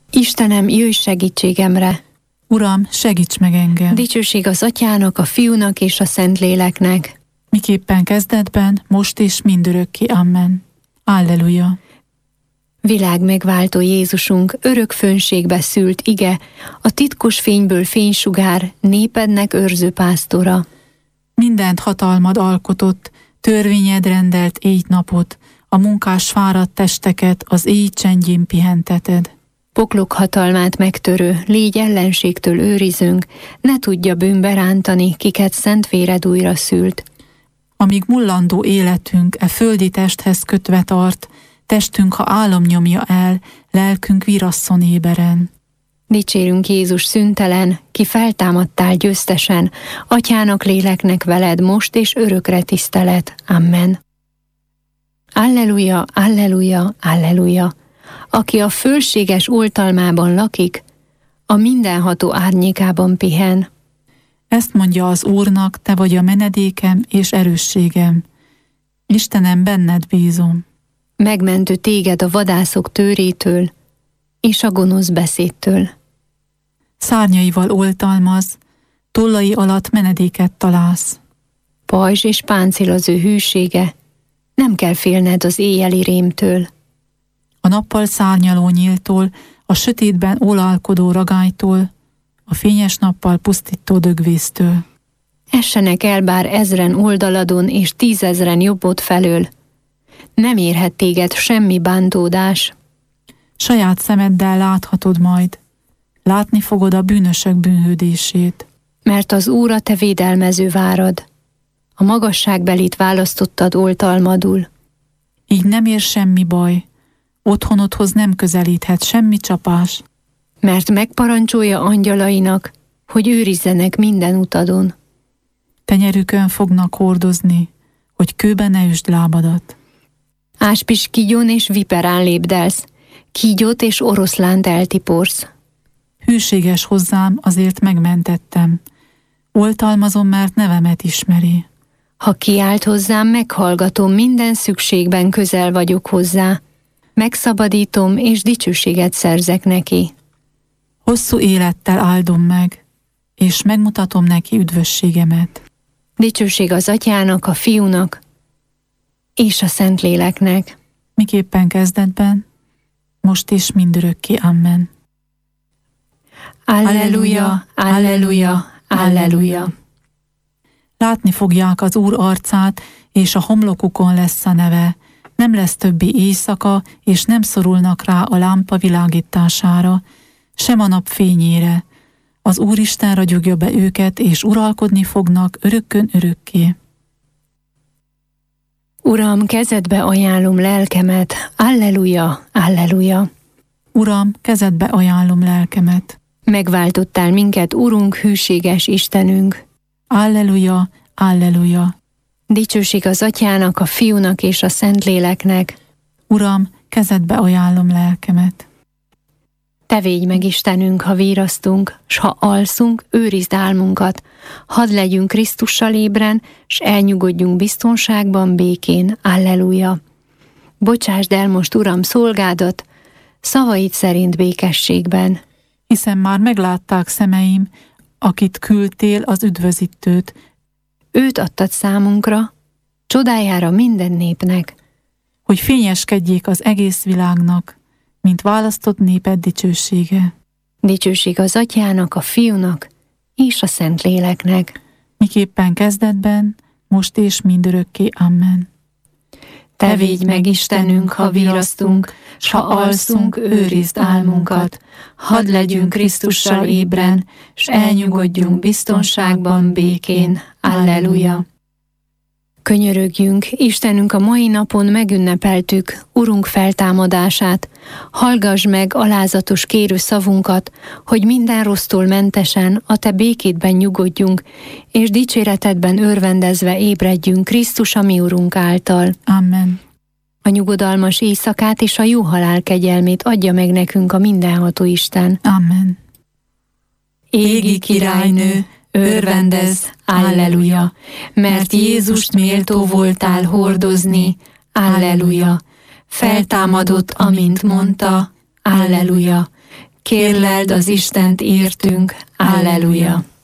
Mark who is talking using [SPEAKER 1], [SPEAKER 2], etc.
[SPEAKER 1] Istenem, jöjj segítségemre!
[SPEAKER 2] Uram, segíts meg engem!
[SPEAKER 1] Dicsőség az Atyának, a Fiúnak és a Szentléleknek.
[SPEAKER 2] Miképpen kezdetben, most és mindörökké. Amen. Alleluja!
[SPEAKER 1] Világ megváltó Jézusunk, örök fönségbe szült ige, a titkos fényből fénysugár, népednek őrző pásztora.
[SPEAKER 2] Mindent hatalmad alkotott, törvényed rendelt éjt-napot, a munkás fáradt testeket az éj csendjén pihenteted.
[SPEAKER 1] Poklok hatalmát megtörő, légy ellenségtől őrizünk, ne tudja bűnbe rántani, kiket szent véred újra szült.
[SPEAKER 2] Amíg mullandó életünk e földi testhez kötve tart, testünk, ha álom nyomja el, lelkünk virasszon éberen.
[SPEAKER 1] Dicsérünk Jézus szüntelen, ki feltámadtál győztesen, Atyának, léleknek veled most és örökre tisztelet. Amen. Alleluja, alleluja, alleluja! Aki a fölséges oltalmában lakik, a mindenható árnyékában pihen.
[SPEAKER 2] Ezt mondja az Úrnak, te vagy a menedékem és erősségem. Istenem, benned bízom.
[SPEAKER 1] Megmentő téged a vadászok tőrétől és a gonosz beszédtől.
[SPEAKER 2] Szárnyaival oltalmaz, tollai alatt menedéket találsz.
[SPEAKER 1] Pajzs és páncél az ő hűsége, nem kell félned az éjjeli rémtől.
[SPEAKER 2] A nappal szárnyaló nyíltól, a sötétben ólalkodó ragálytól, a fényes nappal pusztító dögvésztől.
[SPEAKER 1] Essenek el bár 1000 oldaladon és 10 000 jobbod felől. Nem érhet téged semmi bántódás.
[SPEAKER 2] Saját szemeddel láthatod majd, látni fogod a bűnösök bűnhődését.
[SPEAKER 1] Mert az Úr a te védelmező várad, a magasságbelit választottad oltalmadul.
[SPEAKER 2] Így nem ér semmi baj, otthonodhoz nem közelíthet semmi csapás.
[SPEAKER 1] Mert megparancsolja angyalainak, hogy őrizzenek minden utadon.
[SPEAKER 2] Tenyerükön fognak hordozni, hogy kőbe ne üsd lábadat.
[SPEAKER 1] Áspis kígyon és viperán lépdelsz, kígyót és oroszlánt eltiporsz.
[SPEAKER 2] Hűséges hozzám, azért megmentettem. Oltalmazom, mert nevemet ismeri.
[SPEAKER 1] Ha kiált hozzám, meghallgatom, minden szükségben közel vagyok hozzá. Megszabadítom, és dicsőséget szerzek neki.
[SPEAKER 2] Hosszú élettel áldom meg, és megmutatom neki üdvösségemet.
[SPEAKER 1] Dicsőség az Atyának, a Fiúnak és a Szentléleknek.
[SPEAKER 2] Miképpen kezdetben, most és mindörökké. Amen.
[SPEAKER 1] Alleluja, alleluja, alleluja!
[SPEAKER 2] Látni fogják az Úr arcát, és a homlokukon lesz a neve. Nem lesz többi éjszaka, és nem szorulnak rá a lámpa világítására, sem a nap fényére. Az Úristen ragyogja be őket, és uralkodni fognak örökkön örökké.
[SPEAKER 1] Uram, kezedbe ajánlom lelkemet, alleluja, alleluja!
[SPEAKER 2] Uram, kezedbe ajánlom lelkemet.
[SPEAKER 1] Megváltottál minket, Urunk, hűséges Istenünk.
[SPEAKER 2] Alleluja, alleluja!
[SPEAKER 1] Dicsőség az Atyának, a Fiúnak és a Szentléleknek.
[SPEAKER 2] Uram, kezedbe ajánlom lelkemet.
[SPEAKER 1] Te védj meg, Istenünk, ha virasztunk, s ha alszunk, őrizd álmunkat. Hadd legyünk Krisztussal ébren, s elnyugodjunk biztonságban, békén. Alleluja! Bocsásd el most, Uram, szolgádat, szavaid szerint békességben.
[SPEAKER 2] Hiszen már meglátták szemeim, akit küldtél, az üdvözítőt.
[SPEAKER 1] Őt adtad számunkra, csodájára minden népnek.
[SPEAKER 2] Hogy fényeskedjék az egész világnak, mint választott néped dicsősége.
[SPEAKER 1] Dicsőség az Atyának, a Fiúnak és a Szentléleknek.
[SPEAKER 2] Miképpen kezdetben, most és mindörökké. Amen.
[SPEAKER 1] Te védj meg, Istenünk, ha virasztunk, s ha alszunk, őrizd álmunkat. Hadd legyünk Krisztussal ébren, s elnyugodjunk biztonságban, békén. Alleluja! Könyörögjünk, Istenünk, a mai napon megünnepeltük Urunk feltámadását. Hallgass meg alázatos kérő szavunkat, hogy minden rossztól mentesen a Te békédben nyugodjunk, és dicséretedben örvendezve ébredjünk Krisztus, a mi Urunk által.
[SPEAKER 2] Amen.
[SPEAKER 1] A nyugodalmas éjszakát és a jó halál kegyelmét adja meg nekünk a mindenható Isten.
[SPEAKER 2] Amen.
[SPEAKER 1] Égi királynő, örvendezz, alleluja, mert Jézust méltó voltál hordozni, alleluja, feltámadott, amint mondta, alleluja, kérleld az Istent értünk. Alleluja.